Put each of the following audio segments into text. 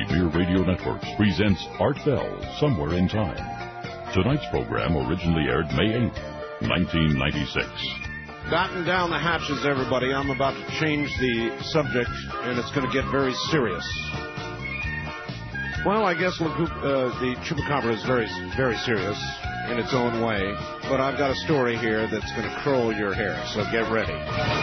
Premier Radio Networks presents Art Bell, Somewhere in Time. Tonight's program originally aired May 8th, 1996. Batten down the hatches, everybody. I'm about to change the subject, and it's going to get very serious. Well, I guess the chupacabra is very, very serious in its own way, but I've got a story here that's going to curl your hair, so get ready.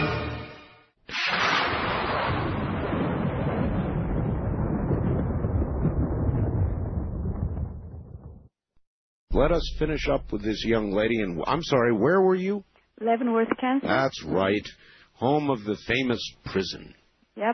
Let us finish up with this young lady, and I'm sorry, where were you? Leavenworth, Kansas. That's right. Home of the famous prison. Yep.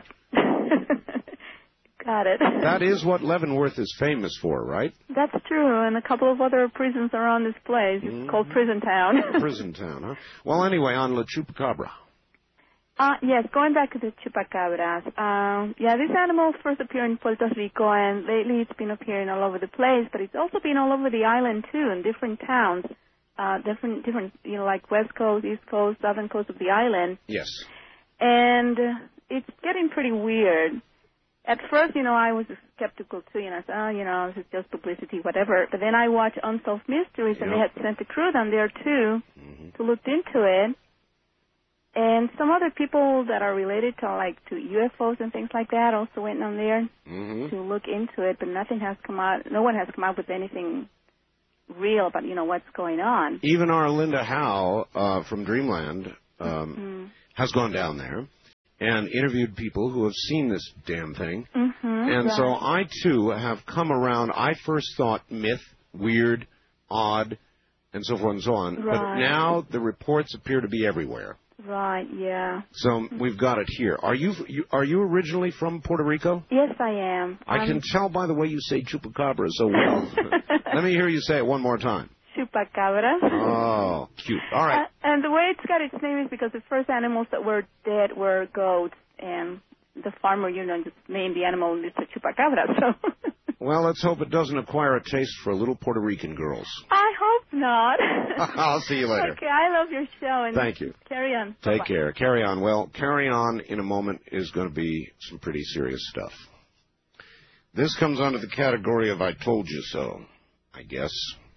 Got it. That is what Leavenworth is famous for, right? That's true, and a couple of other prisons around this place. It's called Prison Town. Prison Town, huh? Well, anyway, on La Chupacabra. Yes, going back to the chupacabras. This animal first appeared in Puerto Rico, and lately it's been appearing all over the place, but it's also been all over the island, too, in different towns. Different, like West Coast, East Coast, Southern Coast of the island. Yes. And it's getting pretty weird. At first, I was skeptical, too. I said, this is just publicity, whatever. But then I watched Unsolved Mysteries, and they had sent a crew down there, too, to look into it. And some other people that are related to UFOs and things like that also went on there to look into it, but nothing has come out. No one has come out with anything real about, what's going on. Even our Linda Howe from Dreamland has gone down there and interviewed people who have seen this damn thing. And so I, too, have come around. I first thought myth, weird, odd, and so forth and so on. Right. But now the reports appear to be everywhere. Right, yeah. So we've got it here. Are you originally from Puerto Rico? Yes, I am. I can tell by the way you say chupacabra so well. Let me hear you say it one more time. Chupacabra. Oh, cute. All right. And the way it's got its name is because the first animals that were dead were goats, and the farmer, just named the animal Mr. Chupacabra. So. Well, let's hope it doesn't acquire a taste for little Puerto Rican girls. I hope not. I'll see you later. Okay, I love your show. And thank you. Carry on. Take Bye-bye. care. Carry on. Well, carry on in a moment is going to be some pretty serious stuff. This comes under the category of I told you so, I guess.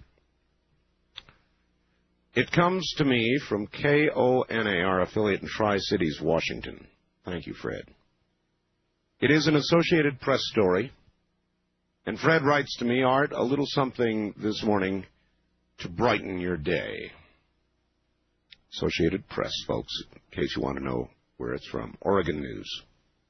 It comes to me from KONA, our affiliate in Tri-Cities, Washington. Thank you, Fred. It is an Associated Press story. And Fred writes to me, Art, a little something this morning to brighten your day. Associated Press, folks, in case you want to know where it's from. Oregon News.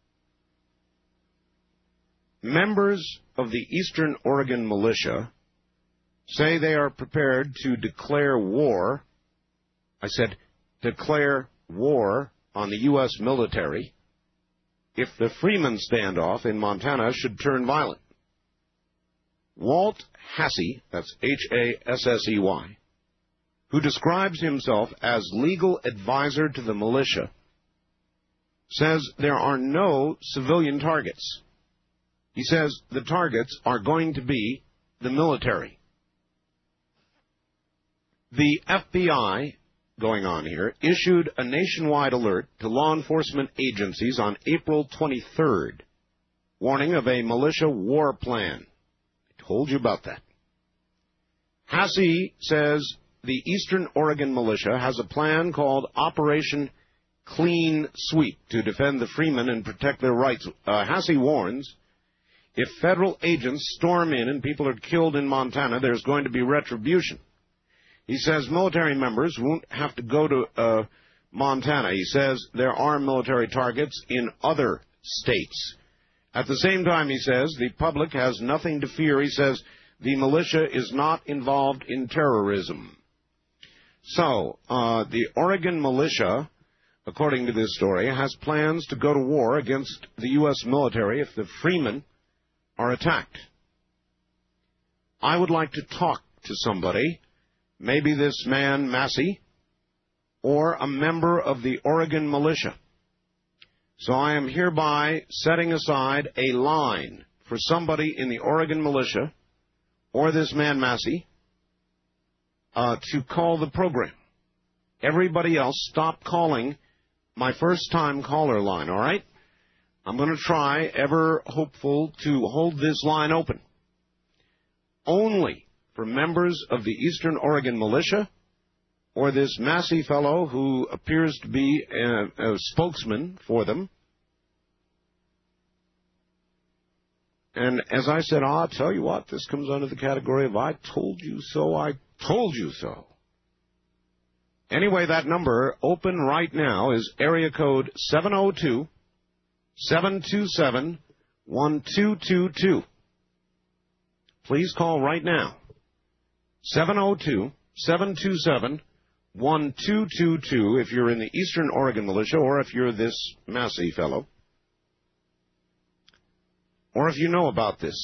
Members of the Eastern Oregon Militia say they are prepared to declare war. I said declare war on the U.S. military if the Freeman standoff in Montana should turn violent. Walt Hassey, that's Hassey, who describes himself as legal advisor to the militia, says there are no civilian targets. He says the targets are going to be the military. The FBI, going on here, issued a nationwide alert to law enforcement agencies on April 23rd, warning of a militia war plan. Told you about that. Hassey says the Eastern Oregon Militia has a plan called Operation Clean Sweep to defend the Freemen and protect their rights. Hassey warns if federal agents storm in and people are killed in Montana, there's going to be retribution. He says military members won't have to go to Montana. He says there are military targets in other states. At the same time, he says, the public has nothing to fear. He says the militia is not involved in terrorism. So, the Oregon militia, according to this story, has plans to go to war against the U.S. military if the Freemen are attacked. I would like to talk to somebody, maybe this man Massey, or a member of the Oregon militia. So I am hereby setting aside a line for somebody in the Oregon militia or this man Massey to call the program. Everybody else, stop calling my first-time caller line, all right? I'm going to try, ever hopeful, to hold this line open. Only for members of the Eastern Oregon Militia or this Massey fellow who appears to be a spokesman for them. And as I said, I'll tell you what, this comes under the category of I told you so, I told you so. Anyway, that number open right now is area code 702-727-1222. Please call right now. 702-727-1222 if you're in the Eastern Oregon Militia or if you're this Massey fellow. Or if you know about this.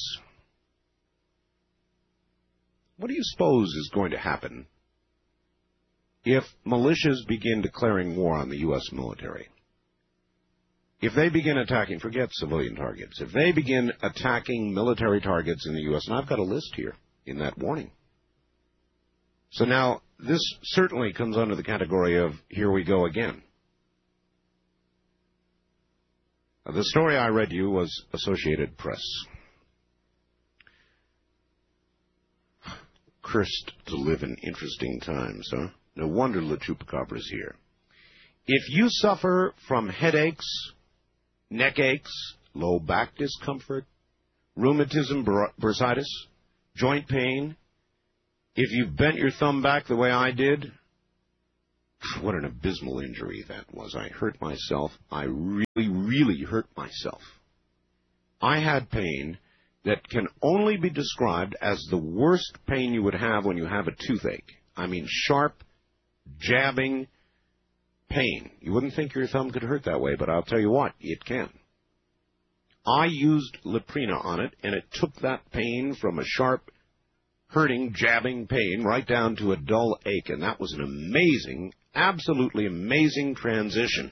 What do you suppose is going to happen if militias begin declaring war on the U.S. military? If they begin attacking, forget civilian targets, if they begin attacking military targets in the U.S., and I've got a list here in that warning. So now, this certainly comes under the category of here we go again. The story I read you was Associated Press. Cursed to live in interesting times, huh? No wonder La Chupacabra's here. If you suffer from headaches, neck aches, low back discomfort, rheumatism, bursitis, joint pain, if you've bent your thumb back the way I did, what an abysmal injury that was. I hurt myself. I really hurt myself. I had pain that can only be described as the worst pain you would have when you have a toothache. I mean, sharp, jabbing pain. You wouldn't think your thumb could hurt that way, but I'll tell you what, it can. I used Liprina on it, and it took that pain from a sharp, hurting, jabbing pain right down to a dull ache, and that was an amazing, absolutely amazing transition.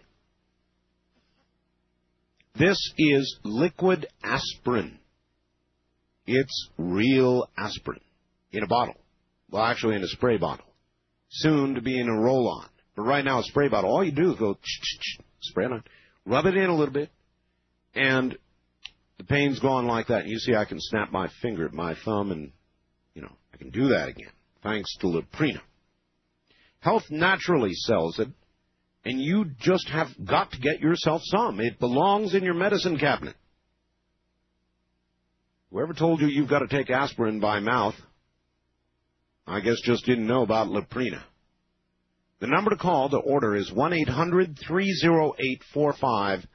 This is liquid aspirin. It's real aspirin in a bottle. Well, actually in a spray bottle. Soon to be in a roll-on. But right now, a spray bottle, all you do is go spray it on, rub it in a little bit, and the pain's gone like that. You see, I can snap my finger at my thumb, and, I can do that again, thanks to Liprina. Health Naturally sells it, and you just have got to get yourself some. It belongs in your medicine cabinet. Whoever told you you've got to take aspirin by mouth, I guess just didn't know about Liprina. The number to call to order is 1-800-308-4565.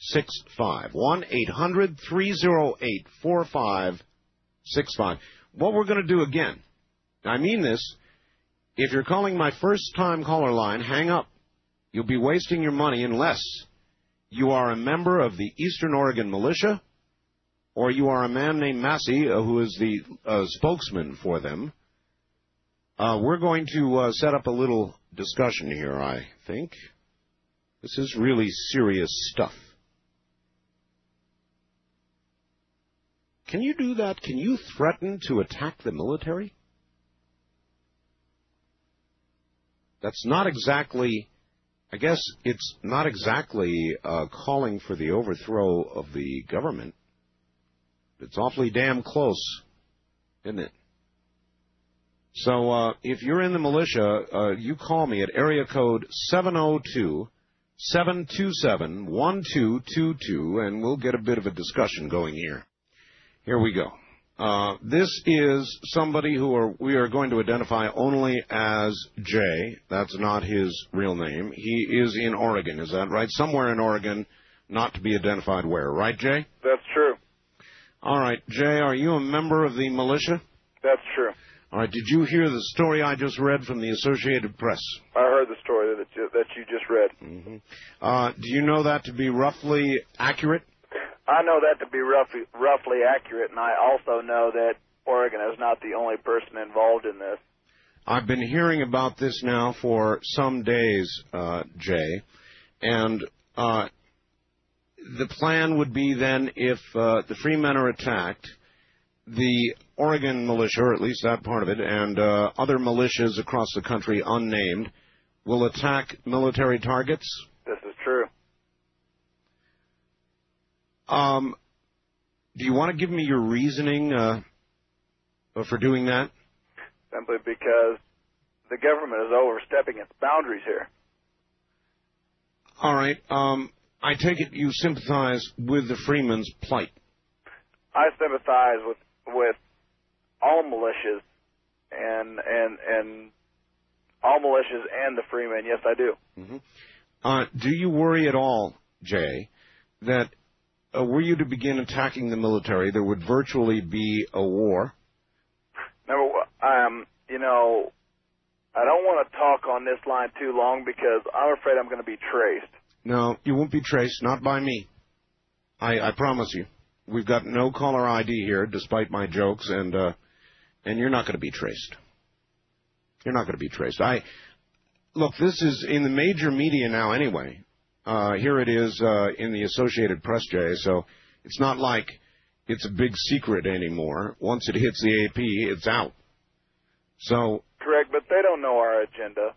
1-800-308-4565. What we're going to do again, I mean this, if you're calling my first-time caller line, hang up. You'll be wasting your money unless you are a member of the Eastern Oregon Militia or you are a man named Massey who is the spokesman for them. We're going to set up a little discussion here, I think. This is really serious stuff. Can you do that? Can you threaten to attack the military? That's not exactly, I guess it's not exactly calling for the overthrow of the government. It's awfully damn close, isn't it? So if you're in the militia, you call me at area code 702-727-1222, and we'll get a bit of a discussion going here. Here we go. This is somebody who we are going to identify only as Jay. That's not his real name. He is in Oregon, is that right? Somewhere in Oregon, not to be identified where. Right, Jay? That's true. All right, Jay, are you a member of the militia? That's true. All right, did you hear the story I just read from the Associated Press? I heard the story that you just read. Mm-hmm. Do you know that to be roughly accurate? I know that to be roughly accurate, and I also know that Oregon is not the only person involved in this. I've been hearing about this now for some days, Jay, and the plan would be then if the Freemen are attacked, the Oregon militia, or at least that part of it, and other militias across the country, unnamed, will attack military targets? This is true. Do you want to give me your reasoning for doing that? Simply because the government is overstepping its boundaries here. All right. I take it you sympathize with the Freemen's plight. I sympathize with all militias and all militias and the Freemen. Yes, I do. Mm-hmm. Do you worry at all, Jay, that were you to begin attacking the military, there would virtually be a war? I don't want to talk on this line too long because I'm afraid I'm going to be traced. No, you won't be traced, not by me. I promise you. We've got no caller ID here, despite my jokes, and you're not going to be traced. You're not going to be traced. Look, this is in the major media now anyway. Here it is in the Associated Press, Jay, so it's not like it's a big secret anymore. Once it hits the AP, it's out. So... Correct, but they don't know our agenda.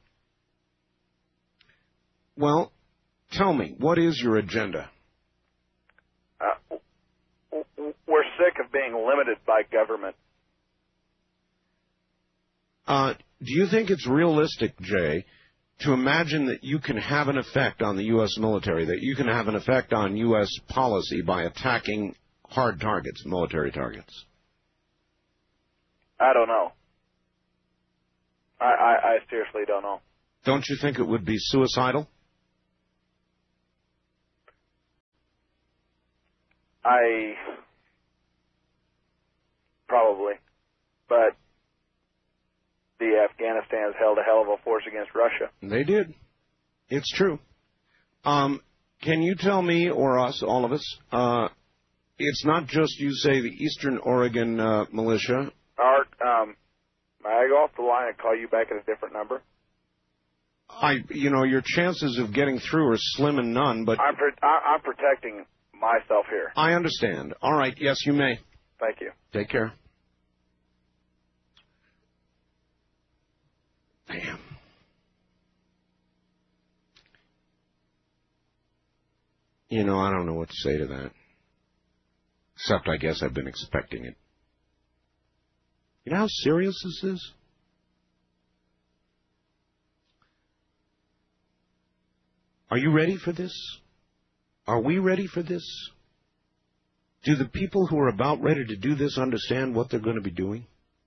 Well, tell me, what is your agenda? We're sick of being limited by government. Do you think it's realistic, Jay, to imagine that you can have an effect on the U.S. military, that you can have an effect on U.S. policy by attacking hard targets, military targets? I don't know. I seriously don't know. Don't you think it would be suicidal? Probably. But the Afghanistans held a hell of a force against Russia. They did. It's true. Can you tell me, or us, all of us, it's not just, you say, the Eastern Oregon militia. Art, may I go off the line and call you back at a different number? Your chances of getting through are slim and none, but... I'm protecting myself here. I understand. All right, yes, you may. Thank you. Take care. Damn. I don't know what to say to that. Except I guess I've been expecting it. You know how serious this is? Are you ready for this? Are we ready for this? Do the people who are about ready to do this understand what they're going to be doing?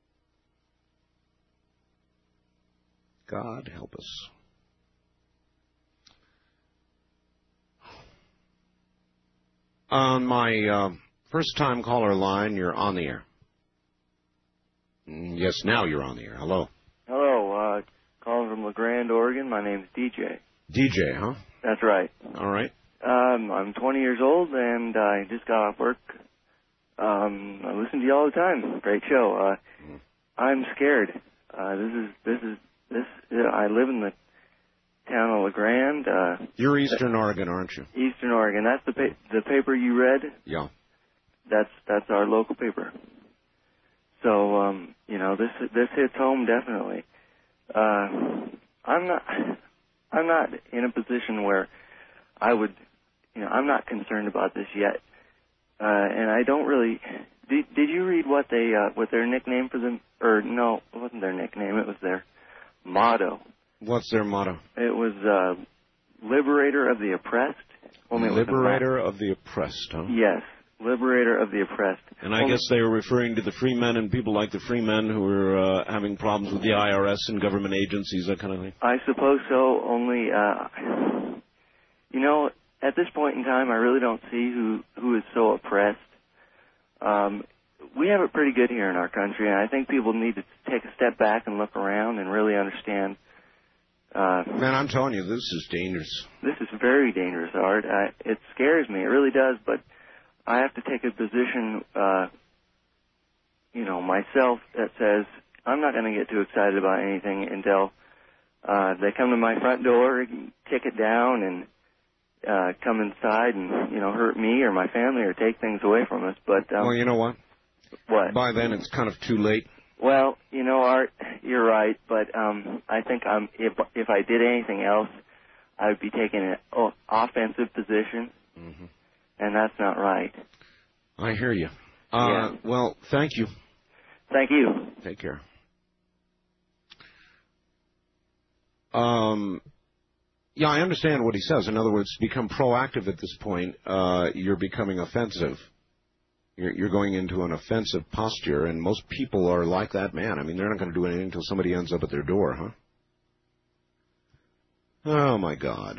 God help us. On my first-time caller line, you're on the air. Yes, now you're on the air. Hello. Hello, calling from LeGrand, Oregon. My name's DJ. DJ, huh? That's right. All right. I'm 20 years old, and I just got off work. I listen to you all the time. Great show. I'm scared. I live in the town of LeGrand. You're Eastern Oregon, aren't you? Eastern Oregon. That's the paper you read? Yeah. That's our local paper. So, this hits home definitely. I'm not in a position where I would, I'm not concerned about this yet. And I don't really. Did you read what their nickname for them? Or no, it wasn't their nickname. It was their motto. What's their motto? It was Liberator of the Oppressed. Liberator of the Oppressed, huh? Yes, Liberator of the Oppressed. And I guess they were referring to the Freemen and people like the Freemen who were having problems with the IRS and government agencies, that kind of thing. I suppose so. Only, at this point in time, I really don't see who is so oppressed. We have it pretty good here in our country, and I think people need to take a step back and look around and really understand. Man, I'm telling you, this is dangerous. This is very dangerous, Art. It scares me. It really does, but I have to take a position, myself that says I'm not going to get too excited about anything until they come to my front door, kick it down, and come inside and, hurt me or my family or take things away from us. But well, you know what? What? By then, it's kind of too late. Well, Art, you're right, but I think if I did anything else, I would be taking an offensive position. Mm-hmm. and that's not right. I hear you. Yeah. Well, thank you. Thank you. Take care. Yeah, I understand what he says. In other words, become proactive at this point. You're becoming offensive. You're going into an offensive posture, and most people are like that man. I mean, they're not going to do anything until somebody ends up at their door, huh? Oh, my God.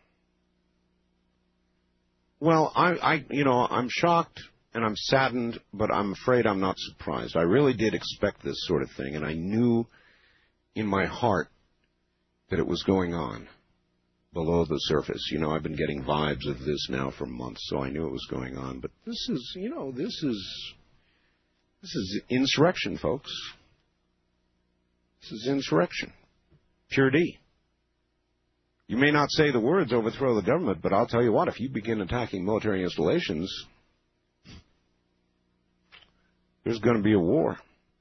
Well, I'm shocked and I'm saddened, but I'm afraid I'm not surprised. I really did expect this sort of thing, and I knew in my heart that it was going on below the surface. You know, I've been getting vibes of this now for months, so I knew it was going on. But this is insurrection, folks. This is insurrection. Pure D. You may not say the words overthrow the government, but I'll tell you what, if you begin attacking military installations, there's going to be a war.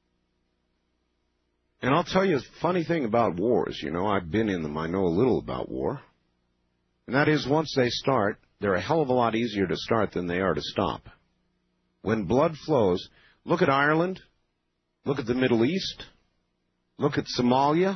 And I'll tell you a funny thing about wars. You know, I've been in them. I know a little about war. And that is, once they start, they're a hell of a lot easier to start than they are to stop. When blood flows, look at Ireland, look at the Middle East, look at Somalia.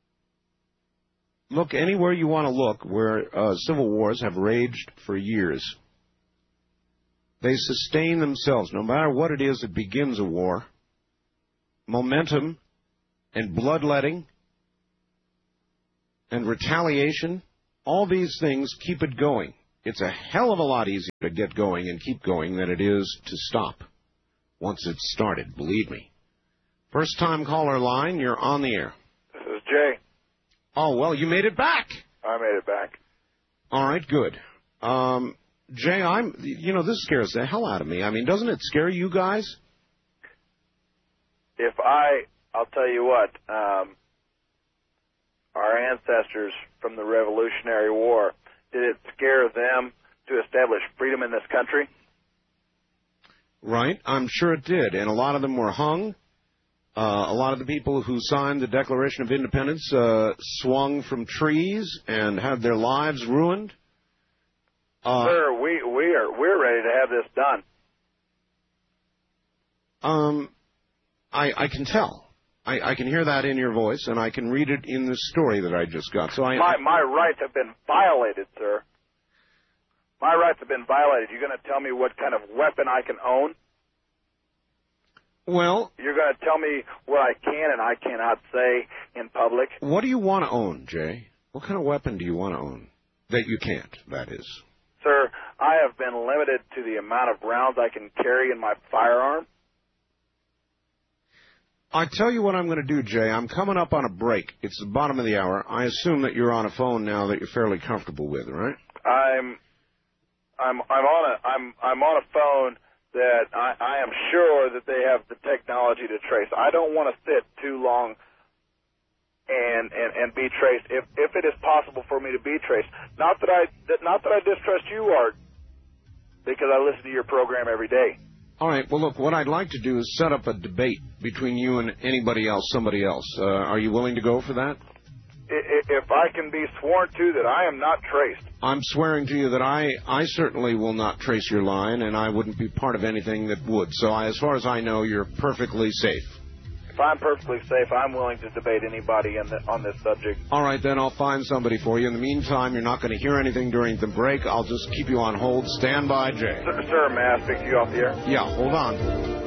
Look anywhere you want to look where civil wars have raged for years. They sustain themselves. No matter what it is that begins a war, momentum and bloodletting and retaliation, all these things keep it going. It's a hell of a lot easier to get going and keep going than it is to stop once it's started, believe me. First time caller line, you're on the air. This is Jay. Oh, well, you made it back. I made it back. All right, good. Jay, this scares the hell out of me. I mean, doesn't it scare you guys? I'll tell you what, our ancestors from the Revolutionary War, did it scare them to establish freedom in this country? Right, I'm sure it did, and a lot of them were hung. A lot of the people who signed the Declaration of Independence swung from trees and had their lives ruined. Sir, we're ready to have this done. I can tell. I can hear that in your voice, and I can read it in the story that I just got. So my rights have been violated, sir. My rights have been violated. You're going to tell me what kind of weapon I can own? Well, you're going to tell me what I can and I cannot say in public? What do you want to own, Jay? What kind of weapon do you want to own? That you can't, that is. Sir, I have been limited to the amount of rounds I can carry in my firearm. I tell you what I'm going to do, Jay. I'm coming up on a break. It's the bottom of the hour. I assume that you're on a phone now that you're fairly comfortable with, right? I'm on a phone that I am sure that they have the technology to trace. I don't want to sit too long and be traced if it is possible for me to be traced. Not that I distrust you, Art, because I listen to your program every day. All right. Well, look, what I'd like to do is set up a debate between you and anybody else, somebody else. Are you willing to go for that? If I can be sworn to that I am not traced. I'm swearing to you that I certainly will not trace your line, and I wouldn't be part of anything that would. So as far as I know, you're perfectly safe. If I'm perfectly safe, I'm willing to debate anybody on this subject. All right, then I'll find somebody for you. In the meantime, you're not going to hear anything during the break. I'll just keep you on hold. Stand by, Jay. Sir, may I speak to you off the air? Yeah, hold on.